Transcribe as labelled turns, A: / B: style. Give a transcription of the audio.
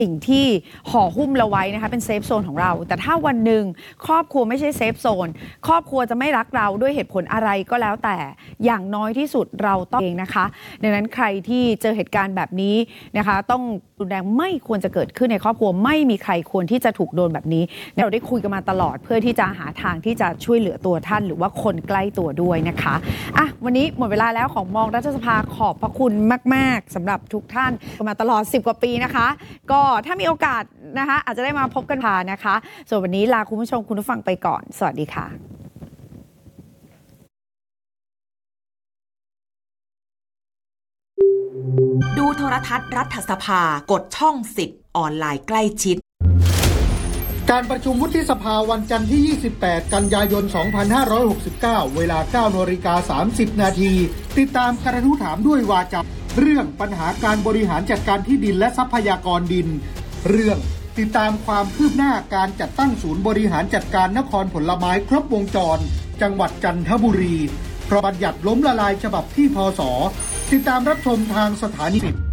A: สิ่งที่ห่อหุ้มเราไว้นะคะเป็นเซฟโซนของเราแต่ถ้าวันหนึ่งครอบครัวไม่ใช่เซฟโซนครอบครัวจะไม่รักเราด้วยเหตุผลอะไรก็แล้วแต่อย่างน้อยที่สุดเราต้องเองนะคะดังนั้นใครที่เจอเหตุการณ์แบบนี้นะคะต้องรุนแรงไม่ควรจะเกิดขึ้นในครอบครัวไม่มีใครควรที่จะถูกโดนแบบนี้เราได้คุยกันมาตลอดเพื่อที่จะหาทางที่จะช่วยเหลือตัวท่านหรือว่าคนใกล้ตัวด้วยนะคะวันนี้หมดเวลาแล้วของมองรัฐสภาขอบพระคุณมากๆสำหรับทุกท่านมาตลอด10 กว่าปีนะคะก็ถ้ามีโอกาสนะคะอาจจะได้มาพบกันผ่านนะคะส่วนวันนี้ลาคุณผู้ชมคุณผู้ฟังไปก่อนสวัสดีค่ะ
B: ดูโทรทัศน์รัฐสภากดช่อง10ออนไลน์ใกล้ชิด
C: การประชุมวุฒิสภาวันจันทร์ที่28กันยายน2569เวลา 9:30 น.ติดตามกระทู้ถามด้วยวาจาเรื่องปัญหาการบริหารจัดการที่ดินและทรัพยากรดินเรื่องติดตามความคืบหน้าการจัดตั้งศูนย์บริหารจัดการนครผลไม้ครบวงจรจังหวัดจันทบุรีเพราะบัญญัติล้มละลายฉบับที่พ.ศ. ติดตามรับชมทางสถานี